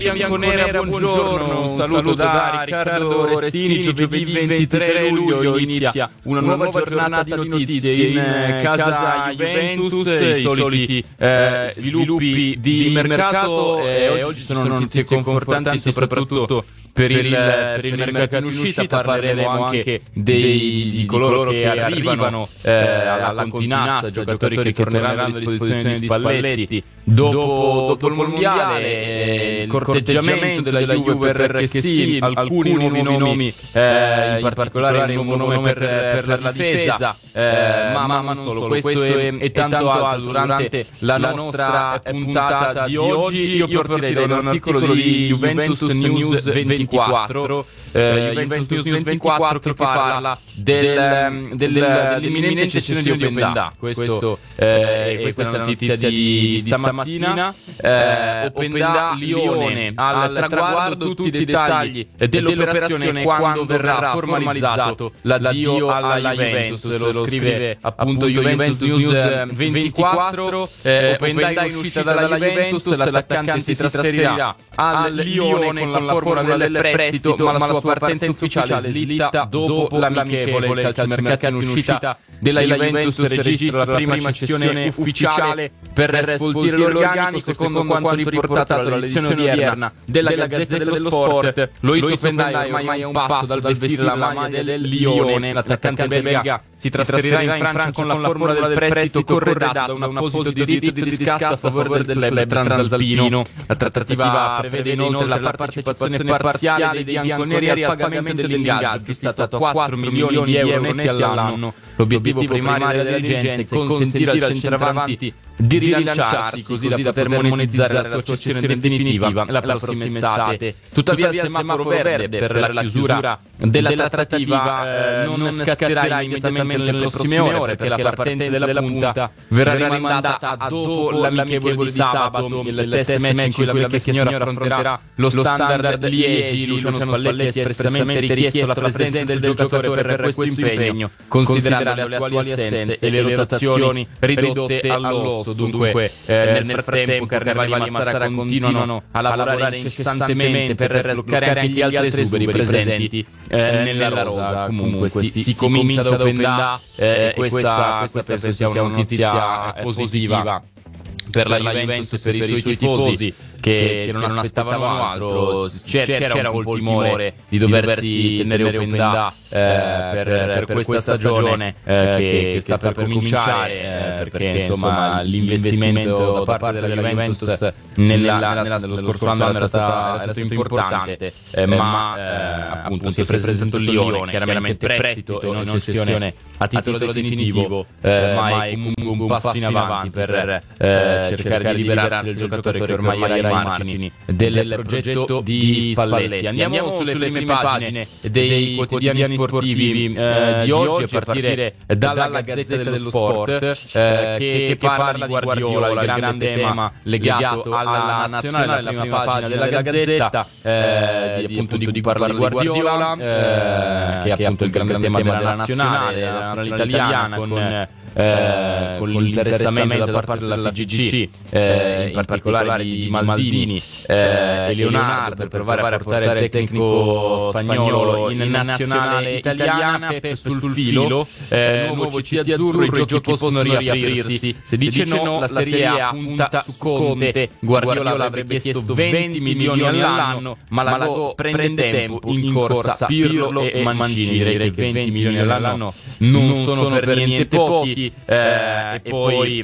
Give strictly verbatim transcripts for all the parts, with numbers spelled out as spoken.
Bianconera, buongiorno, un saluto da Riccardo Restini. Giovedì ventitré luglio inizia una nuova giornata di notizie in casa Juventus, i soliti eh, sviluppi di mercato e oggi sono notizie confortanti soprattutto per il, per il mercato in uscita. Parleremo anche dei, di coloro che arrivano eh, alla Continassa, giocatori che torneranno a disposizione di Spalletti dopo, dopo il mondiale, il corteggiamento della Juve per che sì, alcuni nuovi nomi, eh, in particolare un nuovo nome per, per la difesa, eh, ma, ma non solo, questo e, e tanto altro durante la nostra puntata di oggi. Io partirei da un articolo di Juventus News ventiquattro, eh, Juventus News ventiquattro che parla del, del, dell'imminente cessione di Openda. Questo, eh, questa è la notizia di, di stamattina. Eh, Openda Lione, al traguardo tutti i dettagli dell'operazione quando verrà formalizzato l'addio alla Juventus. Lo scrive appunto Juventus News ventiquattro. eh, Openda in uscita dalla Juventus, l'attaccante si trasferirà al Lione con la formula del prestito, ma la sua partenza ufficiale slitta dopo l'amichevole. Il calciomercato in uscita della Juventus registra la prima cessione ufficiale per sfoltire l'organico, secondo quanto riportato dall'edizione odierna della Gazzetta dello Sport. Loïs Openda ormai è un passo dal vestire la maglia del Lione. L'attaccante belga si trasferirà in Francia con la formula del prestito corredata da un apposito diritto di riscatto a favore del club transalpino. La trattativa prevede inoltre la partecipazione parziale dei bianconeri al pagamento dell'ingaggio, fissato a quattro milioni di euro netti all'anno. L'obiettivo primario della dirigenza è consentire al centravanti di rilanciarsi così da poter monetizzare la sua cessione definitiva la prossima estate. Tuttavia il semaforo verde per la chiusura della trattativa eh, non scatterà immediatamente nelle prossime ore, perché la partenza della punta verrà rimandata a dopo l'amichevole di sabato, il test match in cui la vecchia signora affronterà lo Standard Liegi. Luciano Spalletti ha espressamente richiesto la presenza del giocatore per questo impegno, considerando le attuali assenze e le rotazioni ridotte all'osso. Dunque, eh, nel frattempo Carnevali e Massara continuano a lavorare incessantemente per sbloccare anche gli altri esuberi presenti eh, nella rosa. Comunque si, si comincia da Openda, eh, e questa, questa penso sia una notizia positiva per la Juventus e per i suoi tifosi che, che non aspettavano altro. C'era, c'era un po' il timore di doversi tenere Openda eh, per, per, per questa stagione eh, che, che sta per cominciare, eh, perché insomma l'investimento da parte della Juventus nella, nella, nello scorso anno era stato, era stato importante, eh, ma eh, appunto si è presentato il Lione, chiaramente prestito e non cessione a titolo definitivo, eh, ma è comunque un passo in avanti per eh, cercare di liberarsi del giocatore che ormai era ai margini del progetto di Spalletti. Andiamo, Andiamo sulle prime pagine dei quotidiani sportivi eh, di oggi, a partire dalla Gazzetta dello Sport, eh, che, che parla di Guardiola, il grande tema legato alla nazionale, la prima pagina della Gazzetta, eh, di, appunto, di cui parla di Guardiola, eh, che è appunto il grande tema della nazionale, della nazionale italiana, con Eh, con l'interessamento da parte della F G C, eh, in particolare di Maldini eh, e Leonardo, per provare a portare il tecnico spagnolo in nazionale italiana. Pep sul filo, eh, nuovo C T azzurro, i giochi possono riaprirsi. Se dice no, la Serie A punta su Conte. Guardiola avrebbe chiesto venti milioni all'anno, ma la Go prende tempo, in corsa Pirlo e Mancini. Direi che venti milioni all'anno non sono per niente pochi. Eh, e poi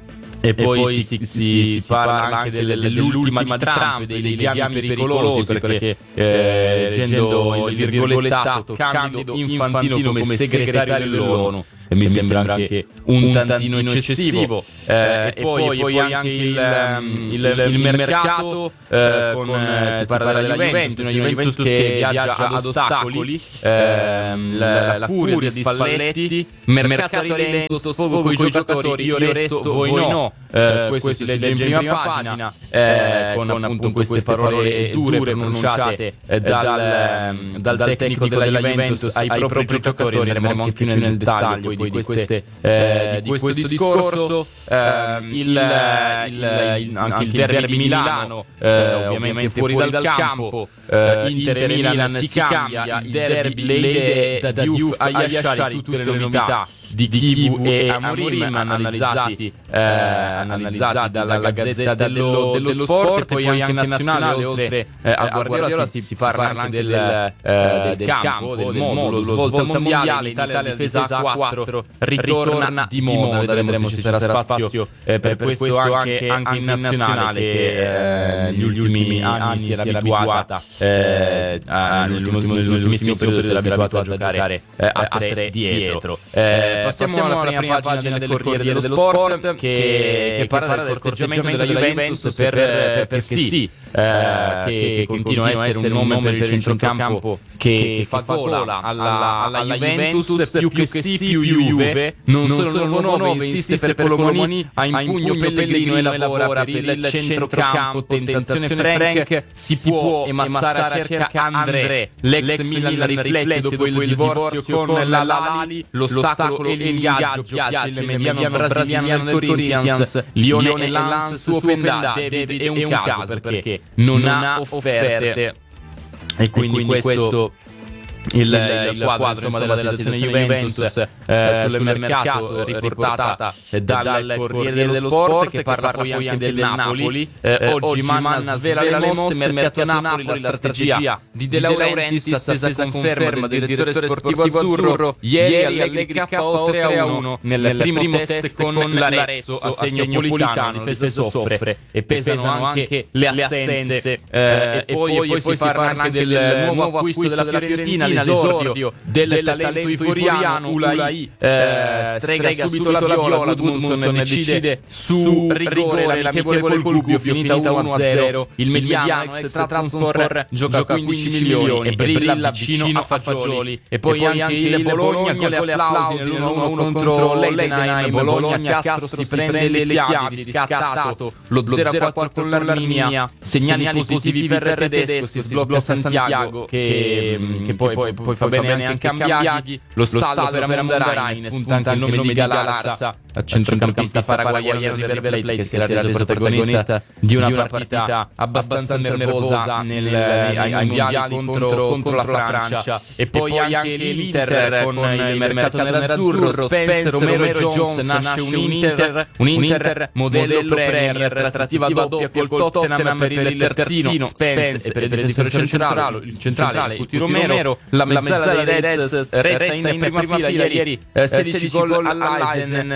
E poi, e poi si, si, si, si parla anche del, dell'ultima di Trump, dei legami pericolosi, perché eh, leggendo il virgolettato Candido Infantino come segretario dell'ONU e mi sembra anche un tantino eccessivo. Eh, e poi, e poi anche il, il, il mercato, eh, con, eh, si parla della Juventus, una Juventus che viaggia ad ostacoli, eh, la, la furia di Spalletti, mercato a rilento, sfogo con i giocatori, io resto, voi no. Eh, questo, questo si legge in prima pagina, eh, con, con appunto queste parole dure pronunciate eh, dal, dal, dal tecnico della Juventus ai propri giocatori. Andremo anche più nel dettaglio poi poi di, queste, eh, di questo discorso, eh, il, il, il, anche il derby di Milano, eh, ovviamente fuori dal campo, eh, Inter e Milan si cambia, il derby, le idee da Diouf a Yashari, tutte le novità di Kivu e Amorim analizzati, eh, analizzati dalla, dalla Gazzetta dello, dello Sport, e poi anche nazionale, oltre eh, a Guardiola si, si parla anche del, del, eh, del campo, del modulo, svolta mondiale, Italia la difesa a quattro ritorna di moda, vedremo se ci sarà spazio eh, per, per questo anche, anche in nazionale, che eh, negli ultimi anni si era abituata, eh, nell'ultimissimo periodo si era abituata a giocare eh, a tre dietro. Eh, Passiamo, Passiamo alla prima pagina, pagina del Corriere dello, dello Sport, Sport che, che parla del corteggiamento della Juventus per, per, per sì, eh, che, che continua a essere un nome per il centrocampo che, che fa gola alla, alla, alla Juventus, più che sì più Juve. Non solo il nuovo nove insiste per Colomoni, ha in pugno Pellegrino e lavora per il centrocampo, tentazione Frank, si può, e Massara cerca André. L'ex Milan riflette dopo il divorzio con la Lali, l'ostacolo e l'ingaggio piace il mediano brasiliano del Corinthians, Lione e Lance su Open David è un caso perché non ha offerte, e quindi, e quindi questo il, il, il quadro, quadro insomma, della, della situazione Juventus eh, sul mercato, riportata dal Corriere dello Sport, che parla poi anche del Napoli. Eh, oggi Manna svela le mosse, mercato Napoli, la strategia di De Laurentiis, attesa conferma del direttore sportivo azzurro. Ieri Allegri K O tre a uno nel primo test con l'Arezzo, a segno Napolitano, difesa soffre e pesano anche le assenze. Eh, e poi, e poi si parla anche del nuovo acquisto della Fiorentina, l'esordio del, del talento ivoriano Ulai, eh, strega subito la viola, Gudmundsson decide su rigore l'amichevole col Gubbio, finita uno a zero. Il mediano ex Trabzonspor gioca quindici milioni e brilla vicino a Fagioli. E poi anche il Bologna con le applausi nell'uno a uno contro l'Eidenheim. Bologna, Castro si prende le chiavi, riscattato lo zero a quattro con l'Arminia, segnali positivi per il tedesco, si sblocca Santiago che, che poi Poi, poi fa bene anche Cambiaghi. Lo stallo per Mondarain, spunta il nome di Galarza, centrocampista paraguayano del River Plate, che si era reso protagonista di una partita abbastanza nervosa nel, ai, ai mondiali contro, contro la Francia. E poi anche l'Inter con il mercato nerazzurro, Spencer, Romero e Jones, nasce un Inter, un Inter modello Premier, trattativa doppia col Tottenham per il terzino Spence e per il difensore centrale, il centrale Cuti Romero. La mezzala dei Reds resta in prima fila, ieri eh, sedici gol all'Eisen,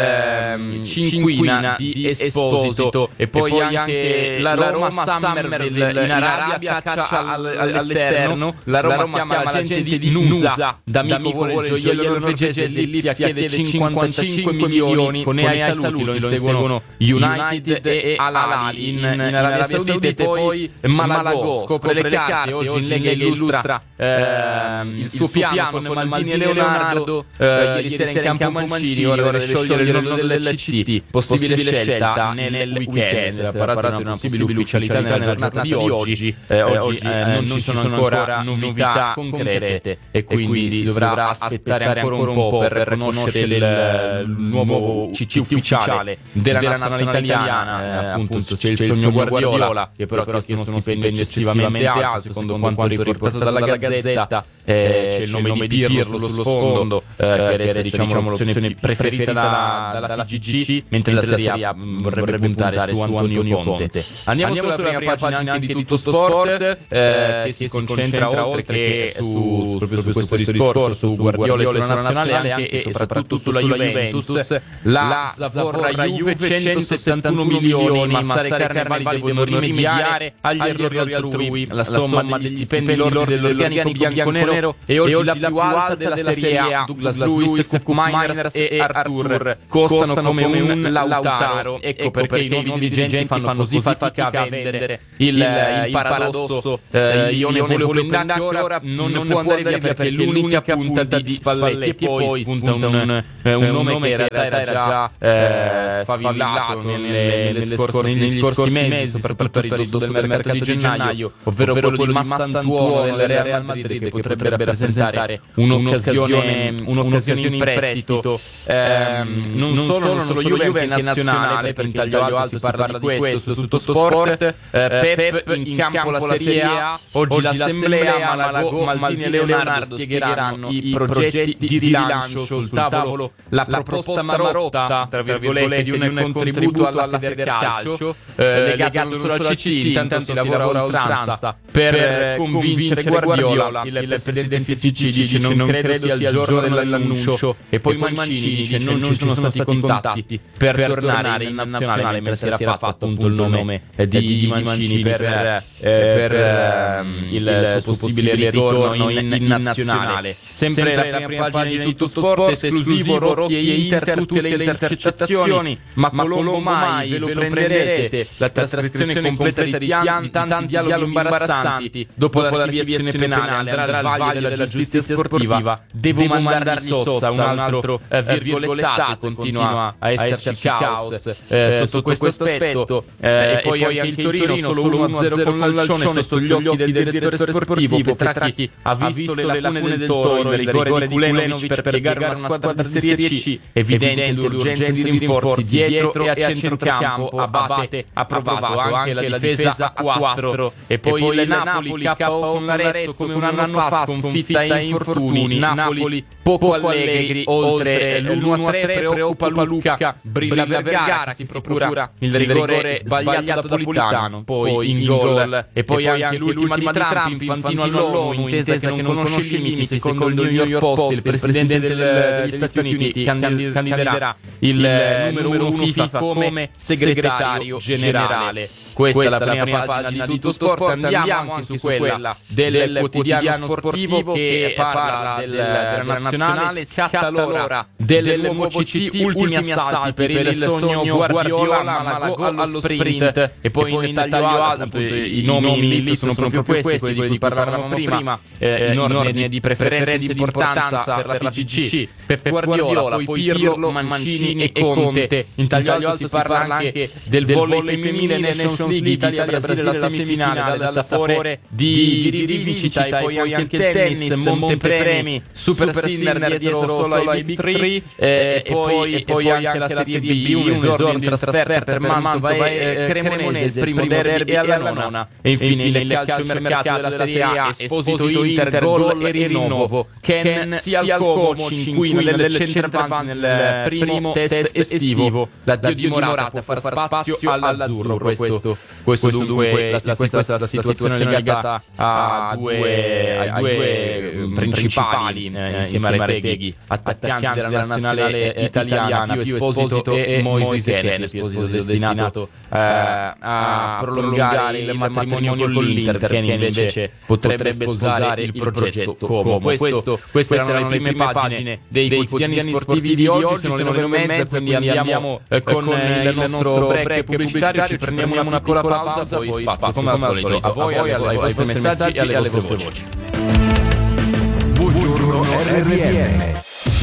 eh, cinquina di Esposito, e poi, e poi anche la Roma Summerville in Arabia caccia all'esterno. La Roma chiama la gente di Nusa, d'amico vuole il gioiello norvegese, Lipsia chiede cinquantacinque milioni, con Eai Saluti lo inseguono United e Al-Ahly in, in Arabia Saudita. E poi Malagò scopre le carte, oggi in Lega illustra eh, il suo piano con Maldini e Leonardo. eh, ieri sera in campo Mancini, ora deve sciogliere il nodo del C T, possibile scelta nel weekend. Si è parlato di una possibile ufficialità nella giornata di oggi. eh, oggi eh, non ci sono ancora novità concrete, e quindi si dovrà aspettare ancora un po' per conoscere il, il nuovo C T ufficiale della nazionale italiana. Eh, appunto c'è il sogno Guardiola, che però ha chiesto uno stipendio eccessivamente alto, secondo quanto riportato dalla Gazzetta. Eh, c'è il nome, nome di Pirlo sullo sfondo, eh, che resta diciamo l'opzione preferita da, dalla F G C, mentre la Serie A vorrebbe puntare su Antonio Conte. Andiamo, Andiamo sulla prima pagina anche di Tutto Sport, eh, che si concentra oltre che su, proprio su questo discorso su Guardiola e sulla nazionale, anche e soprattutto sulla Juventus. La zavorra Juve, centosettantuno milioni, Massara e Carnevali devono rimediare agli errori altrui. La somma degli stipendi lordi dell'organico bianconero è oggi la più alta della Serie A. Douglas Luiz, Cook Miners e Arthur costano come un Lautaro. Ecco perché i nuovi dirigenti fanno così fatica a vendere il, il paradosso. Eh, il Lione vuole Open che ora non, non può andare via perché è l'unica punta di Spalletti, e poi spunta un, un, un nome che in realtà era già eh, sfavillato nelle, nelle scorse, negli scorsi mesi, soprattutto per il ridosso del mercato di gennaio, ovvero quello di Mastantuono del Real Madrid, che potrebbe potrebbe rappresentare un'occasione, un'occasione in prestito, ehm, non solo non solo Juve anche nazionale, perché in taglio alto si parla di questo su Tutto Sport. eh, Pep in campo la Serie A, oggi l'Assemblea, Malagò, Maldini e Leonardo spiegheranno i progetti di rilancio sul tavolo, la proposta marotta tra virgolette di un contributo alla Federcalcio eh, legato non solo al C T, intanto si lavora a oltranza per convincere Guardiola. Il presidente F C C dice non credo sia il giorno dell'annuncio, e poi Mancini dice non ci sono stati contatti per tornare in nazionale, mentre si era fatto appunto il nome di Mancini per il suo possibile ritorno in nazionale. Sempre la prima pagina di Tutto Sport, esclusivo Rocchi e Inter, tutte le intercettazioni, ma Colombo mai, ve lo prenderete, la trascrizione completa di tanti, tanti dialoghi imbarazzanti. Dopo l'archiviazione penale andrà al vaglio della giustizia sportiva, devo mandargli sozza, un altro virgolettato, continua a esserci caos sotto questo aspetto, e poi anche il Torino solo uno a zero con l'Alcione sotto gli occhi del direttore sportivo. Petracchi ha visto le lacune del Toro, il rigore di Kulenovic per piegare una squadra di Serie C, evidente l'urgenza di rinforzi dietro e a centrocampo. Abate ha provato anche la difesa a quattro, e poi il Napoli K O con l'Arezzo come un anno fa, sconfitta e infortuni. Napoli poco allegri, oltre l'uno a tre preoccupa Lucca, brilla Vergara, si procura il rigore sbagliato da Politano, poi in gol, e poi anche l'ultima di Trump, Infantino all'ONU, intesa che non conosce i limiti, secondo il New York Post il presidente degli Stati Uniti candiderà il numero uno FIFA come segretario generale. Questa è la prima pagina di Tutto Sport. Andiamo anche su quella del quotidiano sportivo che parla della nazionale. Scatta l'ora del nuovo C T, ultimi assalti per il sogno Guardiola, Malagò allo sprint, e poi in taglio alto i nomi lì sono proprio questi, quelli di cui parlavamo prima, in ordine di preferenza e di importanza per la F C C: Pep Guardiola, poi Pirlo, Mancini e Conte. In taglio alto si parla anche del volley femminile, Nations League, Italia-Brasile la semifinale dal sapore di, di rivincita, e poi anche il tennis, montepremi, Super Sinner dietro solo ai Big Three, eh, e, poi, e poi anche la Serie B, un esordio in trasferta per Mantova e Cremonese, il primo derby alla nona, e infine il calciomercato della Serie A, Esposito Inter, gol e rinnovo, Ken sia al Como, cinquino del centravanti nel primo test estivo, l'addio di Morata può far spazio all'azzurro. Questo Questo, Questo dunque, la, la, questa è la situazione legata a due, ai due principali eh, insieme a Retegui, attaccanti della nazionale italiana, più Esposito e Moise Kean. Esposito destinato eh, a prolungare il matrimonio con l'Inter, Kean invece potrebbe sposare il progetto Como. Questo, queste erano le prime pagine dei quotidiani sportivi di oggi. Sono le nove e mezza, quindi andiamo eh, con il nostro break pubblicitario. Ci prendiamo una piccola pausa, poi spazio come al solito a voi, ai vostri messaggi e alle vostre voci. Buongiorno R R M.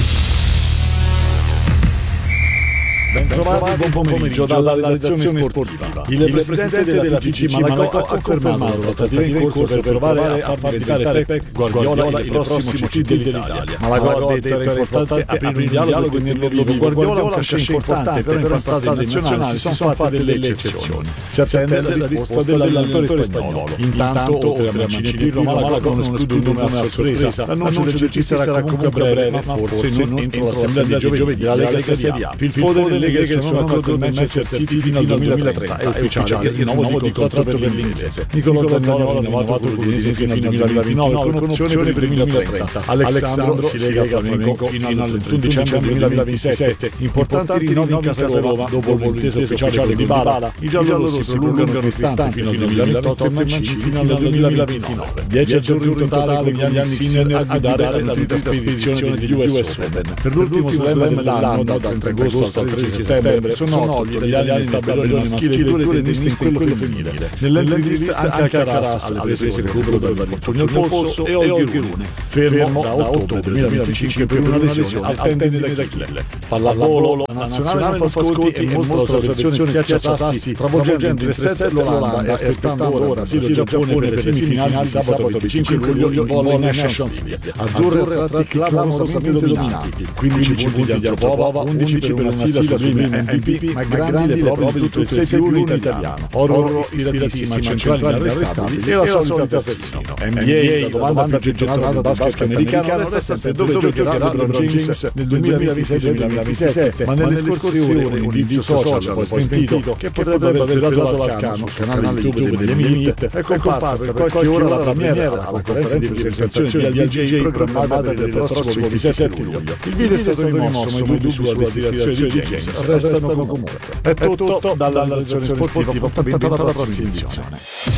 Bentrovati, buon pomeriggio dalla redazione sportiva. Il presidente della F C C Malagò ha confermato la trattativa in corso per provare a far diventare Pep Guardiola il prossimo C T dell'Italia. Malagò ha detto era importante aprire un dialogo e tenerlo vivo. Guardiola ha un cachet importante, però in passato in nazionale si sono fatte delle eccezioni. Si attende la risposta dell'allenatore spagnolo. Intanto, oltre a Mancini e Pirlo, Malagò non esclude un nome a sorpresa. L'annuncio del C T sarà comunque a breve, ma forse non entro l'assemblea di giovedì. La Lega Serie A. Il fondo Lega sono accordo con Manchester City fino al duemilatrenta. È ufficiale il rinnovo di contratto per l'inglese. Nicolò Zaniolo ha rinnovato con l'Udinese fino al duemilaventinove con opzione per il duemilatrenta. Alessandro si lega al Flamengo fino al trentuno dicembre duemilaventisette. Importanti rinnovi in casa Roma dopo l'intesa ufficiale con Dybala. I giallorossi prolungano Cristante fino al duemilaventotto e Mancini fino al duemilaventinove. dieci azzurri in totale con gli anni Sinner a guidare la nutrita spedizione degli U S Open. Per l'ultimo slam dell'anno, dal tre agosto al tredici quindici settembre sono otto gli italiani nel tabellone maschile e due tenniste in quello femminile. Nell'entry list anche Alcaraz alle prese recupero dall'infortunio al polso e Olghirune, fermo da ottobre duemilaventicinque per una lesione al tendine d'Achille. Pallavolo, la nazionale non fa sconti e mostra la sua versione schiacciasassi, travolgendo in tre set l'Olanda e aspettando ora Brasile e Giappone per le semifinali di sabato venticinque luglio in volley Nations League. Azzurre e attratti clamorosamente dominanti, quindici punti di Antropova, undici per una sigla sublime M V P, ma grandi le prove di tutto il sei più uno italiano. Oro ispiratissima, centrali inarrestabili e la solita persino. N B A, la domanda più gettonata da basket americano resta sempre dove giocherà LeBron James nel duemilaventisei duemilaventisette, ma nelle scorse ore un indizio social poi smentito che potrebbe aver svelato l'Arcano sul canale YouTube degli Emit è comparsa per qualche ora la premiere alla conferenza di presentazione di L G J programmata per il prossimo ventisette luglio. Il video è stato rimosso, ma i dubbi sulla destinazione di James restano comunque. È tutto dalla lezione sportiva, appuntamento alla prossima edizione.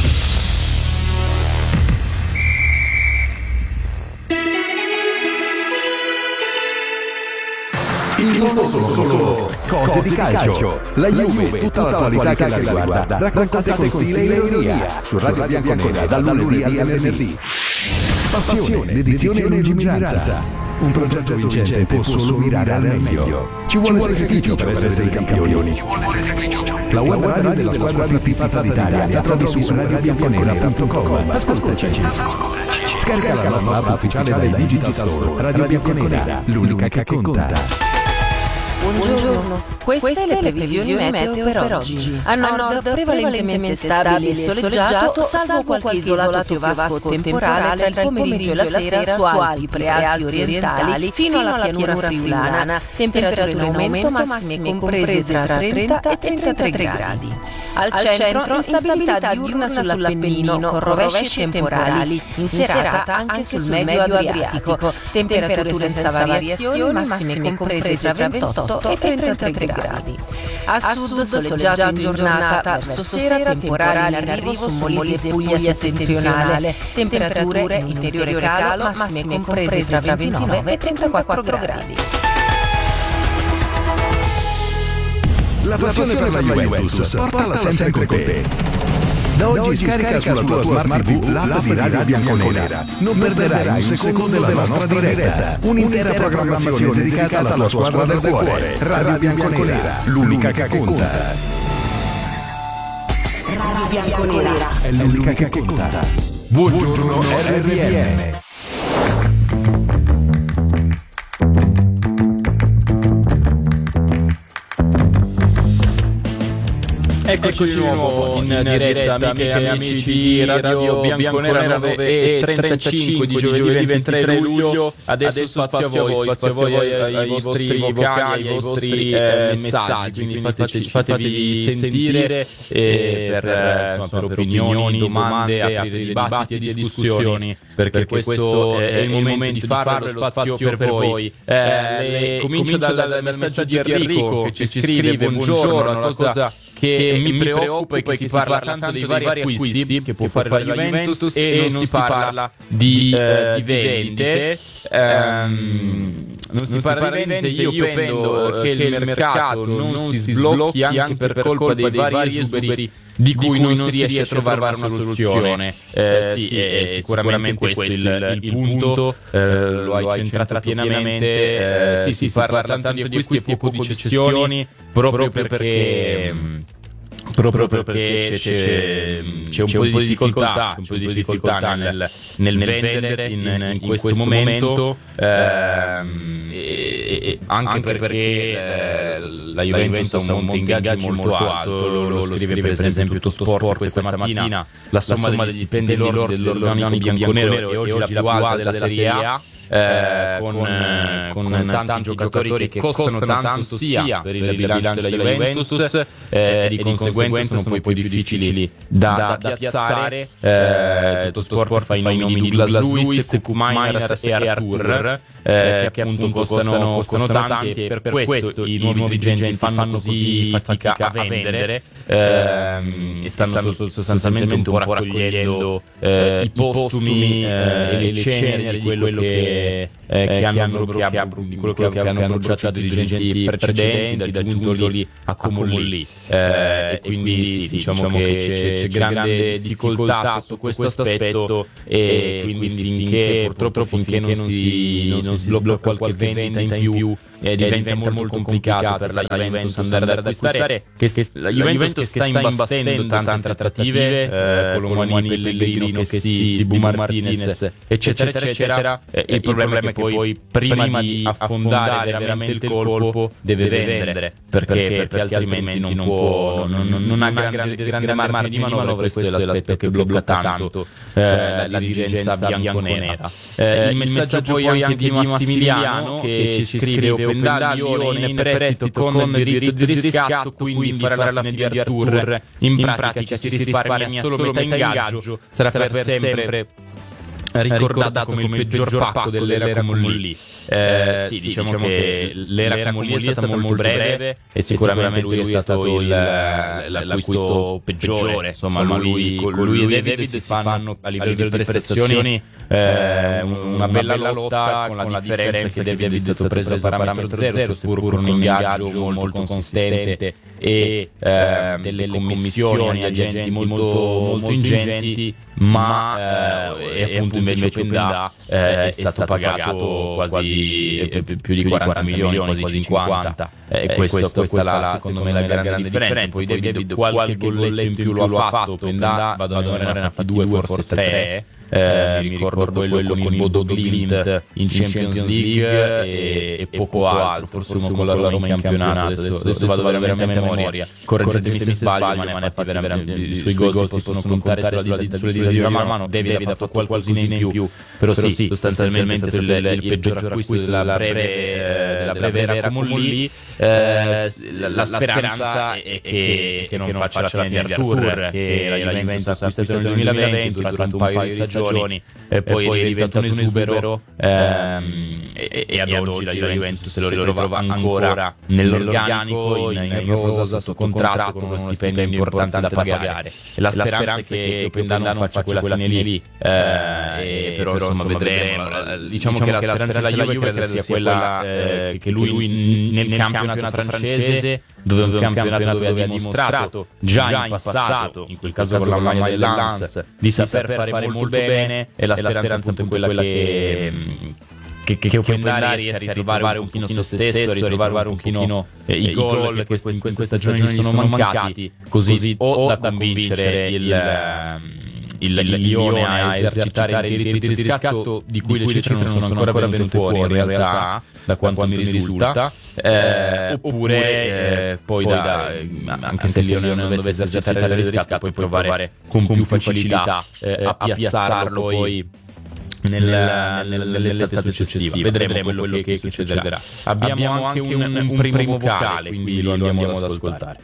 In fondo sono solo cose di calcio. La Juve, tutta l'attualità che la riguarda, raccontate con stile e ironia su Radio Bianconera dal lunedì al venerdì. Passione, dedizione e lungimiranza. Un progetto vincente può solo mirare al meglio. Ci vuole sacrificio per essere dei campioni. La web radio della squadra più tifata d'Italia la trovi su radio bianconera punto com. Ascoltaci. Scarica la nostra app ufficiale dai Digital Store. Radio Bianconera, l'unica che conta. Buongiorno, queste, queste le previsioni meteo per oggi. A nord, a nord prevalentemente stabile e soleggiato, salvo qualche isolato piovasco temporale tra il pomeriggio e la sera su Alpi, prealpi orientali fino alla pianura friulana. Temperature in aumento, massime comprese tra trenta e trentatré gradi. Al centro, instabilità diurna sull'Appennino, con rovesci temporali. In serata anche sul medio Adriatico. Temperature senza variazioni, massime comprese tra ventotto e trentatré gradi. A sud soleggiato in giornata, verso sera temporali in arrivo su Molise e Puglia settentrionale. Temperature in ulteriore calo, massime comprese tra ventinove e trentaquattro gradi. La passione per la Juventus, portala sempre con te. Da oggi scarica sulla tua Smart tivù l'app di Radio Bianconera. Non perderai un secondo della nostra diretta. Un'intera programmazione dedicata alla tua squadra del cuore. Radio Bianconera, l'unica che conta. Radio Bianconera è l'unica che conta. Buongiorno R B M. Eccoci di nuovo in, in diretta, amiche e amici di Radio Bianconera, nove e trentacinque di giovedì ventitré luglio. Adesso spazio a voi, spazio a voi ai, ai vostri vocali, ai vostri eh, messaggi, quindi fateci, fatevi sentire eh, per, eh, insomma, per opinioni, domande, aprire dibattiti e discussioni, perché questo è il momento di fare lo spazio per voi. Eh, comincio dal, dal messaggio di Enrico che ci scrive: buongiorno, una cosa che mi preoccupa è che si parla tanto dei vari acquisti che può fare la Juventus e non si parla di, eh, di vendite. Um, non si parla di vendite. Io penso che il mercato non si sblocchi anche per colpa dei vari esuberi di cui non si riesce a trovare una soluzione. Eh, sì, è sicuramente questo il, il punto, eh, lo hai centrato pienamente. Eh, sì, si parla tanto di acquisti e poco di cessioni, proprio perché... Proprio perché c'è, c'è, c'è, c'è un po' di difficoltà, un po' di difficoltà nel, nel vendere in, in, in questo, questo momento, ehm, e, e anche, anche perché eh, la Juventus ha un monte ingaggi molto alto. Lo, lo, lo scrive per esempio Tuttosport questa mattina: la somma degli stipendi dell'organico bianconero è oggi la più alta della Serie A. Eh, con, eh, con, con tanti, tanti giocatori, giocatori che costano tanto sia per il bilancio della Juventus eh, e di conseguenza sono poi, poi più difficili da, da piazzare. Eh, Tuttosport fa i nomi di Douglas Luiz, Cucu Miners e Arthur, eh, che appunto costano, costano tanti, e per questo i nuovi dirigenti fanno così fatica a vendere eh, e stanno sostanzialmente un po' raccogliendo eh, i postumi eh, e le ceneri di quello che eh, che hanno che ha, di quello che, che hanno bruciato i dirigenti precedenti, da Giuntoli a Comolli, eh, e quindi sì, diciamo che c'è, c'è grande difficoltà sotto questo aspetto, e quindi finché purtroppo finché non si, non si sblocca qualche vendita in più, eh, diventa molto complicato per la Juventus andare ad acquistare, che la Juventus che sta imbastendo tante trattative, eh, Colomani, Pellegrino, che sì, Dibu Martinez, eccetera eccetera. Eh, il problema è che poi prima di affondare veramente il colpo deve vendere, perché, perché altrimenti non può, non, non, non ha grande, grande margine di manovra. Questo è l'aspetto che blocca tanto eh, la dirigenza bianconera. Eh, il messaggio poi anche di Massimiliano, che ci scrive: Open da Lione in prestito con diritto di riscatto, quindi fare la fine di Artur, in pratica si risparmia solo metà ingaggio, sarà per sempre ricordato come il peggior patto dell'era Comolli. Eh, sì, diciamo, diciamo che l'era Comolli è stata molto breve e sicuramente lui è stato il, l'acquisto peggiore. Insomma, lui, con lui e David si fanno a livello di prestazioni eh, una bella lotta, con la differenza che David è stato preso a parametro zero, seppur con un ingaggio molto consistente e eh, delle commissioni agenti molto, molto ingenti, ma eh, e appunto invece Open Da eh, è stato pagato quasi eh, più di quaranta milioni, quasi cinquanta, e eh, questo, questa è la, secondo me la grande, grande differenza. Poi David qualche golletto in più lo ha fatto, Open Da vado a Arena fa due, forse tre. Eh, mi ricordo quello con il Bodo Glimt in Champions League e, e poco altro, forse uno con la Roma in campionato. Adesso, adesso vado veramente a memoria, correggetemi se sbaglio, ma ne ha fatti veramente, i suoi gol si possono contare sulle dita di una mano. David ha fatto qualcosina in più, però sì, sostanzialmente è stato il, il peggior acquisto della breve, della breve era Comolli. Eh, la, la speranza è che, che non faccia la fine di Artur, che la Juventus ha acquistato nel duemilaventi durante un paio di stagioni, e poi è diventato un esubero, ehm, e, e ad oggi la Juventus se lo ritrova ancora nell'organico, in, in rosa, sotto contratto, con uno stipendio importante da pagare. E la speranza è che Open Da non faccia quella fine lì, eh, però insomma vedremo. Diciamo che la speranza della Juve credo sia quella eh, che lui nel campionato francese, dove un campionato dove ha dimostrato già in passato, in quel caso con la maglia del Lens, di saper fare molto bene, e la speranza appunto è quella che che, che, che Open Da riesca a ritrovare un pochino se stesso, a ritrovare un pochino eh, i gol che questi, in questa stagione gli sono mancati, così o da convincere il il Lione a esercitare il diritto di riscatto, di cui le cifre non sono ancora venute fuori in realtà, da quanto mi risulta, eh, oppure eh, poi da, anche se il Lione non dovesse esercitare il diritto di riscatto, poi provare con più facilità eh, a piazzarlo poi Nel, nel, nell'estate successiva. Vedremo quello, quello che, che succederà. Abbiamo, Abbiamo anche un, un, un primo vocale, quindi lo andiamo ad ascoltare.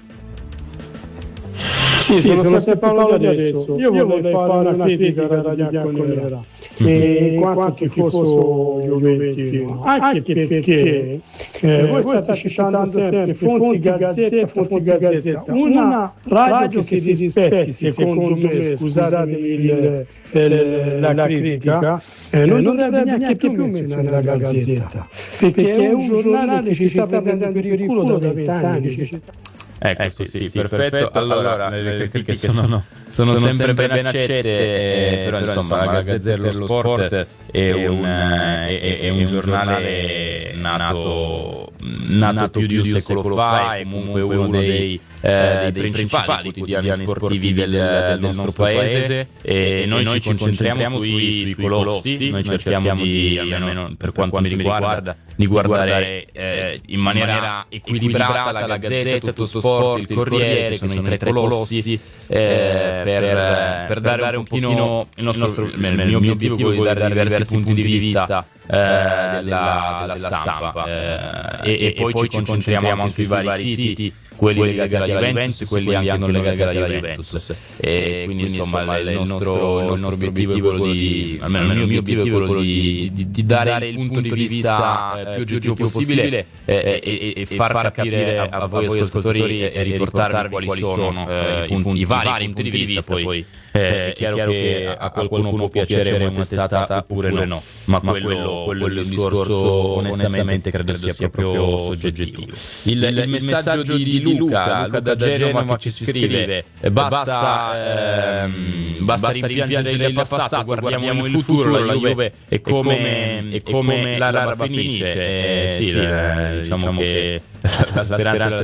Sì, sì, sono, sono sempre Paolo di adesso. Io, Io vorrei fare una critica alla Radio Bianconera, mm-hmm. in quanto tifoso juventino, anche perché eh, voi state citando sempre fonti gazzetta, fonti gazzetta, una radio che si rispetti, secondo me, scusatemi il, il, la, la critica, eh, non dovrebbe neanche più menzionare la gazzetta, perché è un giornale che ci sta prendendo per il culo da vent'anni. Ecco, ecco sì, sì, sì, perfetto. perfetto. Allora, le critiche sono, sono, sono sempre ben accette, eh, però insomma la Gazzetta dello Sport è un, è, è un giornale nato, nato più di un secolo fa, è comunque uno dei, eh, dei principali quotidiani sportivi del, del nostro paese, e noi ci concentriamo sui, sui colossi. Noi cerchiamo di, almeno per quanto mi riguarda, di guardare eh, in maniera equilibrata la Gazzetta, tutto Sport, il Corriere, che sono i tre colossi, eh, per, per dare un pochino il nostro, il mio obiettivo è quello di dare diversi punti di vista eh, della, della stampa, eh, e, e poi ci concentriamo anche sui vari siti quelli legati alla Juventus e quelli anche non legati alla Juventus. E quindi insomma il nostro, il nostro obiettivo è quello di, almeno il mio obiettivo è quello di, di, di dare il punto di vista più oggettivo possibile e, e, e far capire a, a voi ascoltatori e riportarvi quali sono eh, i, punti, i vari punti di vista. Poi eh, è chiaro che a qualcuno può piacere una testata oppure no, ma quello, quello è un discorso onestamente credo sia proprio soggettivo. Il, il, il messaggio di Luca, Luca da Genova che ci scrive: basta, ehm, basta rimpiangere il passato, guardiamo il futuro, la Juve è come, è come la barba fenice. Eh, sì, eh, diciamo che la speranza